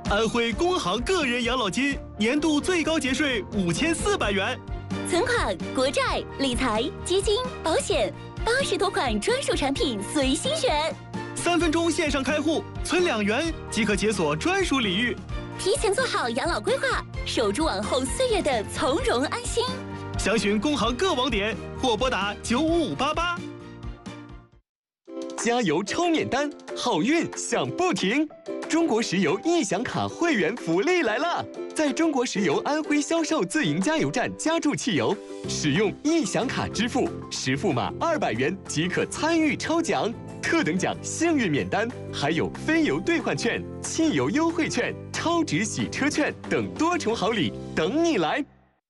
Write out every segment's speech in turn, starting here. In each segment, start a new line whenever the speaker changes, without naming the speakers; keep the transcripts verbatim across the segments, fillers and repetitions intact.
安徽工行个人养老金年度最高节税五千四百元，
存款、国债、理财、基金、保险，八十多款专属产品随心选。
三分钟线上开户，存两元即可解锁专属礼遇。
提前做好养老规划，守住往后岁月的从容安心。
详询工行各网点或拨打九五五八八。加油抽免单，好运享不停！中国石油易享卡会员福利来了！在中国石油安徽销售自营加油站加注汽油，使用易享卡支付，实付码二百元即可参与抽奖。特等奖幸运免单，还有非油兑换券、汽油优惠券、超值洗车券等多重好礼等你来。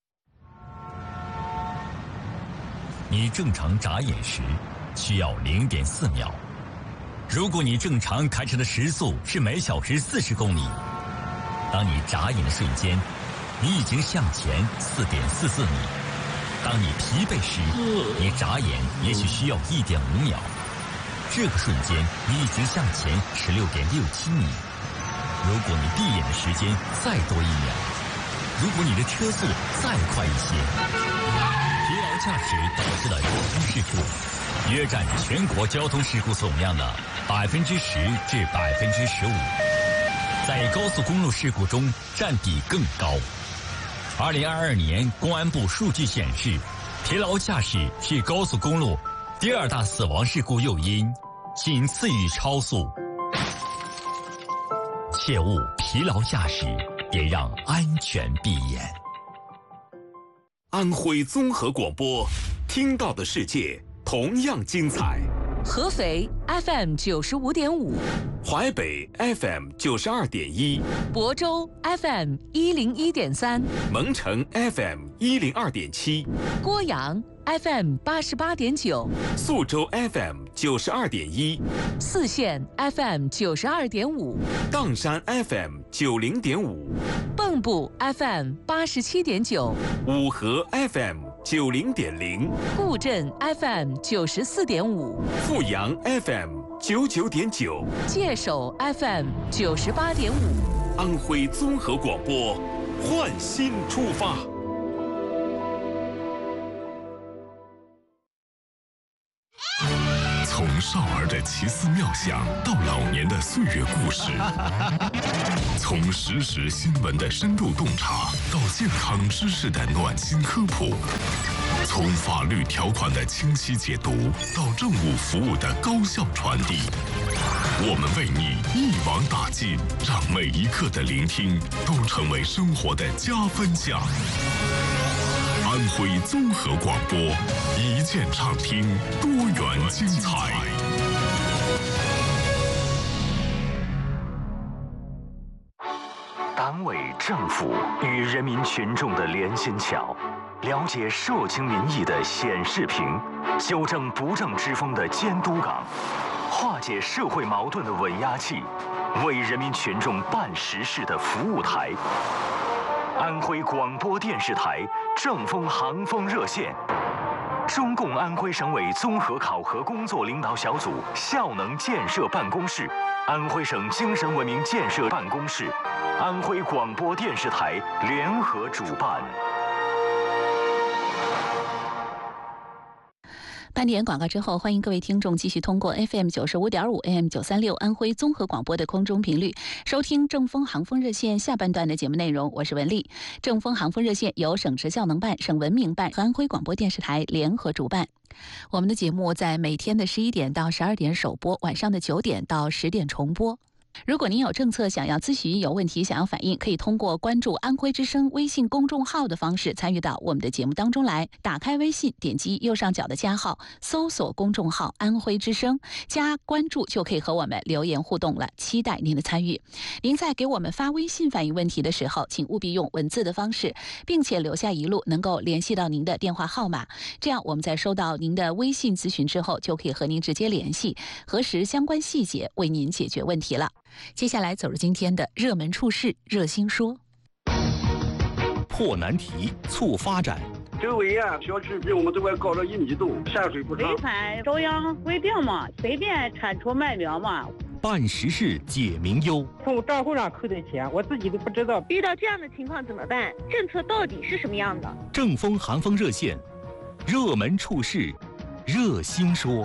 你正常眨眼时需要零点四秒，如果你正常开车的时速是每小时四十公里，当你眨眼的瞬间，你已经向前四点四四米。当你疲惫时，你眨眼也许需要一点五秒。这个瞬间，你已经向前十六点六七米。如果你闭眼的时间再多一秒，如果你的车速再快一些，疲劳驾驶导致的交通事故约占全国交通事故总量的百分之十至百分之十五，在高速公路事故中占比更高。二零二二年公安部数据显示，疲劳驾驶是高速公路第二大死亡事故诱因，仅次于超速。切勿疲劳驾驶，别让安全闭眼。
安徽综合广播，听到的世界同样精彩。
合肥 F M 九十五点五，
淮北 F M 九十二点一，
亳州 F M 一零一点三，
蒙城 F M 一零二点七，
郭阳 F M 八十八点九，
宿州 F M 九十二点一，
泗县 F M 九十二点五，
砀山 F M 九零点五，
蚌埠 F M 八十七点九，
五河 F M 九零点零，
固镇 F M 九十四点五，
阜阳 F M 九九点九，
界首 F M 九十八点五。
安徽综合广播，焕新出发。
从少儿的奇思妙想到老年的岁月故事，从实时新闻的深度洞察到健康知识的暖心科普，从法律条款的清晰解读到政务服务的高效传递，我们为你一网打尽，让每一刻的聆听都成为生活的加分项。安徽综合广播，一键畅听，多元精彩。
党委政府与人民群众的连心桥，了解社情民意的显示屏，纠正不正之风的监督岗，化解社会矛盾的稳压器，为人民群众办实事的服务台。安徽广播电视台正风航风热线，中共安徽省委综合考核工作领导小组效能建设办公室，安徽省精神文明建设办公室，安徽广播电视台联合主办。
半点广告之后，欢迎各位听众继续通过 F M 九十五点五 A M 九三六安徽综合广播的空中频率收听正风航风热线下半段的节目内容。我是文丽。正风航风热线由省直效能办、省文明办和安徽广播电视台联合主办。我们的节目在每天的十一点到十二点首播，晚上的九点到十点重播。如果您有政策想要咨询、有问题想要反映，可以通过关注安徽之声微信公众号的方式参与到我们的节目当中来。打开微信，点击右上角的加号，搜索公众号安徽之声，加关注就可以和我们留言互动了，期待您的参与。您在给我们发微信反映问题的时候，请务必用文字的方式，并且留下一路能够联系到您的电话号码，这样我们在收到您的微信咨询之后，就可以和您直接联系，核实相关细节，为您解决问题了。接下来走入今天的热门处事热心说。
破难题，促发展。
周围啊，小区比我们这块高了一米多，下水不畅。
煤炭照样稳定嘛，随便产出卖粮嘛。 办实事解民忧。
从我账户上扣的钱，我自己都不知道。
遇到这样的情况怎么办？政策到底是什么样的？
正风寒风热线，热门处事，热心说。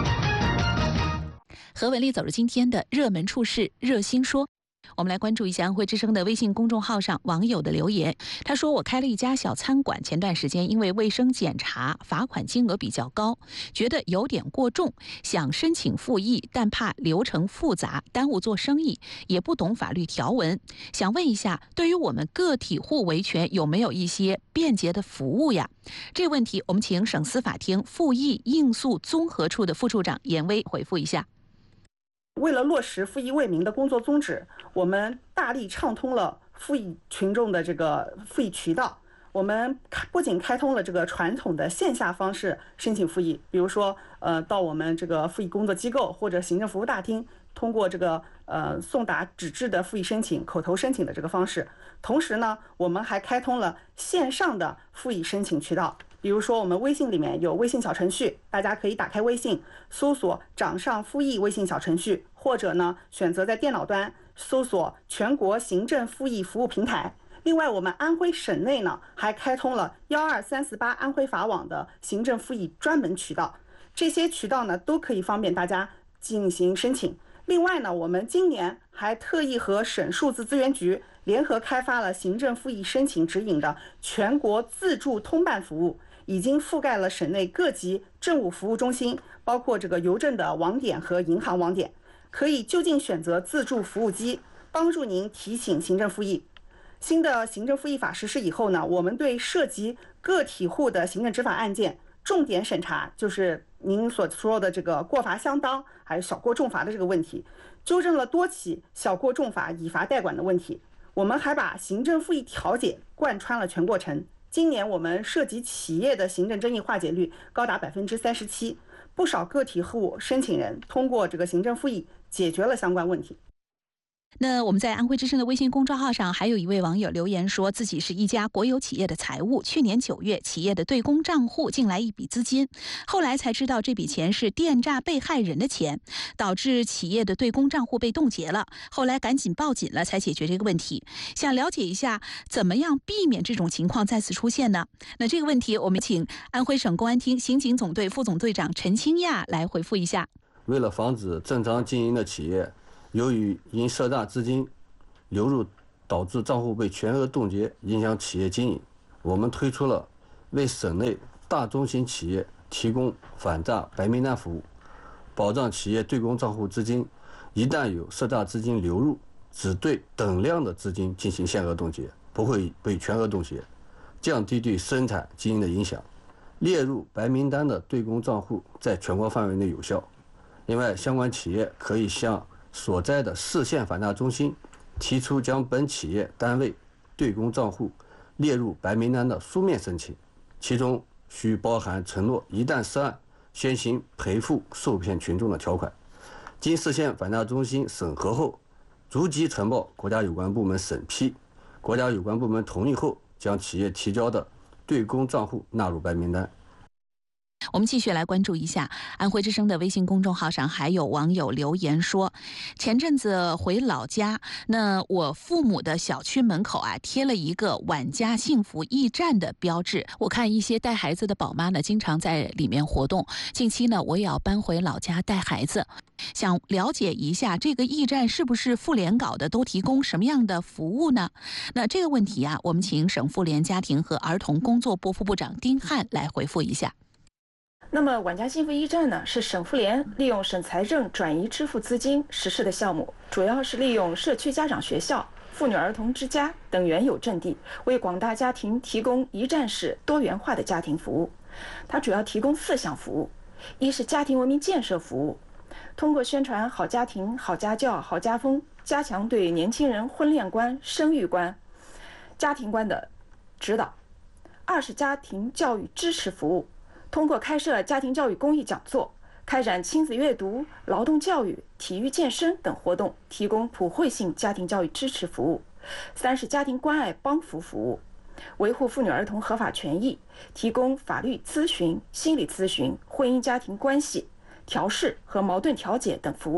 和文丽走入今天的热门处事，热心说。我们来关注一下安徽之声的微信公众号上网友的留言。他说：“我开了一家小餐馆，前段时间因为卫生检查罚款金额比较高，觉得有点过重，想申请复议，但怕流程复杂，耽误做生意，也不懂法律条文。想问一下，对于我们个体户维权有没有一些便捷的服务呀？”这个问题，我们请省司法厅复议应诉综合处的副处长严威回复一下。
为了落实复议为民的工作宗旨，我们大力畅通了复议群众的这个复议渠道。我们不仅开通了这个传统的线下方式申请复议，比如说，呃，到我们这个复议工作机构或者行政服务大厅，通过这个呃送达纸质的复议申请、口头申请的这个方式。同时呢，我们还开通了线上的复议申请渠道。比如说，我们微信里面有微信小程序，大家可以打开微信，搜索“掌上复议”微信小程序，或者呢，选择在电脑端搜索“全国行政复议服务平台”。另外，我们安徽省内呢，还开通了幺二三四八安徽法网的行政复议专门渠道，这些渠道呢，都可以方便大家进行申请。另外呢，我们今年还特意和省数字资源局联合开发了行政复议申请指引的全国自助通办服务。已经覆盖了省内各级政务服务中心，包括这个邮政的网点和银行网点，可以就近选择自助服务机，帮助您提请行政复议。新的行政复议法实施以后呢，我们对涉及个体户的行政执法案件重点审查，就是您所说的这个过罚相当还有小过重罚的这个问题，纠正了多起小过重罚以罚代管的问题。我们还把行政复议调解贯穿了全过程。今年我们涉及企业的行政争议化解率高达百分之三十七，不少个体户申请人通过这个行政复议解决了相关问题。
那我们在安徽之声的微信公众号上，还有一位网友留言说，自己是一家国有企业的财务，去年九月，企业的对公账户进来一笔资金，后来才知道这笔钱是电诈被害人的钱，导致企业的对公账户被冻结了，后来赶紧报警了，才解决这个问题。想了解一下，怎么样避免这种情况再次出现呢？那这个问题，我们请安徽省公安厅刑警总队副总队长陈清亚来回复一下。
为了防止正常经营的企业由于因涉诈资金流入导致账户被全额冻结，影响企业经营，我们推出了为省内大中型企业提供反诈白名单服务，保障企业对公账户资金一旦有涉诈资金流入，只对等量的资金进行限额冻结，不会被全额冻结，降低对生产经营的影响。列入白名单的对公账户在全国范围内有效。另外，相关企业可以向所在的市县反诈中心提出将本企业单位对公账户列入白名单的书面申请，其中需包含承诺一旦涉案先行赔付受骗群众的条款。经市县反诈中心审核后，逐级呈报国家有关部门审批，国家有关部门同意后，将企业提交的对公账户纳入白名单。
我们继续来关注一下安徽之声的微信公众号上，还有网友留言说，前阵子回老家，那我父母的小区门口啊贴了一个晚家幸福驿站的标志，我看一些带孩子的宝妈呢经常在里面活动，近期呢我也要搬回老家带孩子，想了解一下这个驿站是不是妇联搞的，都提供什么样的服务呢？那这个问题啊，我们请省妇联家庭和儿童工作部副部长丁汉来回复一下。
那么晚家幸福驿站呢，是省妇联利用省财政转移支付资金实施的项目，主要是利用社区家长学校、妇女儿童之家等原有阵地，为广大家庭提供一站式多元化的家庭服务。它主要提供四项服务：一是家庭文明建设服务，通过宣传好家庭、好家教、好家风，加强对年轻人婚恋观、生育观、家庭观的指导；二是家庭教育支持服务，通过开设家庭教育公益讲座，开展亲子阅读、劳动教育、体育健身等活动，提供普惠性家庭教育支持服务；三是家庭关爱帮扶服务，维护妇女儿童合法权益，提供法律咨询、心理咨询、婚姻家庭关系调试和矛盾调解等服务；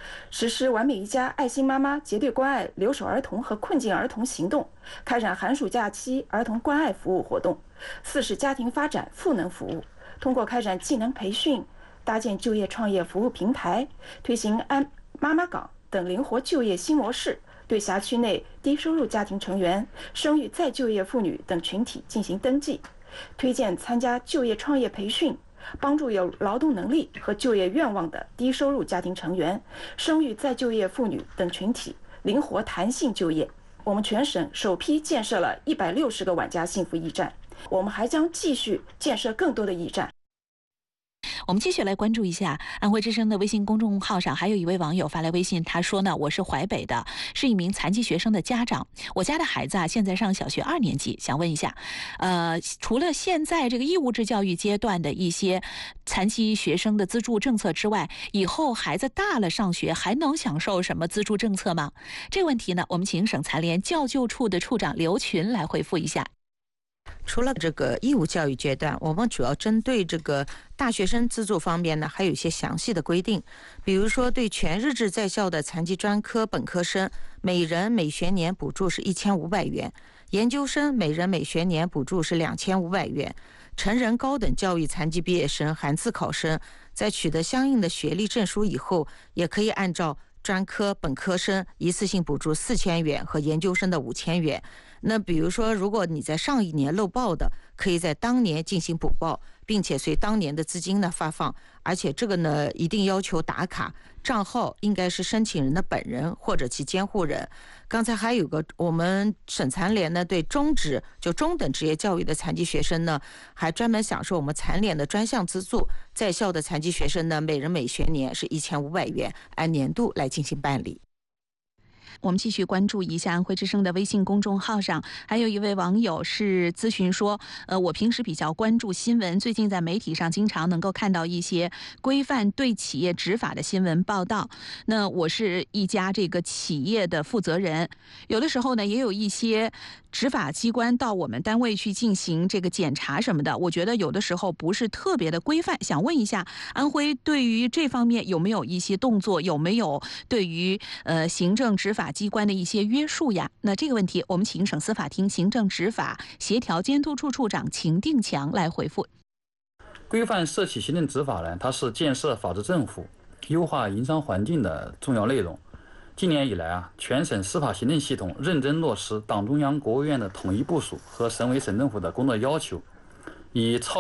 实施完美一家爱心妈妈结对关爱留守儿童和困境儿童行动，开展寒暑假期儿童关爱服务活动。四是家庭发展赋能服务，通过开展技能培训，搭建就业创业服务平台，推行安妈妈岗等灵活就业新模式，对辖区内低收入家庭成员、生育再就业妇女等群体进行登记，推荐参加就业创业培训，帮助有劳动能力和就业愿望的低收入家庭成员、生育再就业妇女等群体灵活弹性就业。我们全省首批建设了一百六十个晚家幸福驿站，我们还将继续建设更多的驿站。
我们继续来关注一下安徽之声的微信公众号上，还有一位网友发来微信，他说呢，我是淮北的，是一名残疾学生的家长，我家的孩子啊现在上小学二年级，想问一下，呃，除了现在这个义务制教育阶段的一些残疾学生的资助政策之外，以后孩子大了上学还能享受什么资助政策吗？这个问题呢，我们请省残联教救处的处长刘群来回复一下。
除了这个义务教育阶段，我们主要针对这个大学生资助方面呢，还有一些详细的规定。比如说，对全日制在校的残疾专科本科生，每人每学年补助是一千五百元；研究生每人每学年补助是两千五百元；成人高等教育残疾毕业生、函次考生，在取得相应的学历证书以后，也可以按照专科本科生一次性补助四千元和研究生的五千元。那比如说，如果你在上一年漏报的，可以在当年进行补报，并且随当年的资金呢发放，而且这个呢一定要求打卡，账号应该是申请人的本人或者其监护人。刚才还有个，我们省残联呢对中职就中等职业教育的残疾学生呢，还专门享受我们残联的专项资助，在校的残疾学生呢，每人每学年是一千五百元，按年度来进行办理。
我们继续关注一下安徽之声的微信公众号上，还有一位网友是咨询说，呃，我平时比较关注新闻，最近在媒体上经常能够看到一些规范对企业执法的新闻报道。那我是一家这个企业的负责人，有的时候呢，也有一些执法机关到我们单位去进行这个检查什么的，我觉得有的时候不是特别的规范。想问一下，安徽对于这方面有没有一些动作，有没有对于呃行政执法机关的一些约束呀？那这个问题，我们请省司法厅行政执法协调监督处处长秦定强来回复。
规范社企行政执法呢，它是建设法治政府、优化营商环境的重要内容。今年以来啊，全省司法行政系统认真落实党中央、国务院的统一部署和省委省政府的工作要求，以超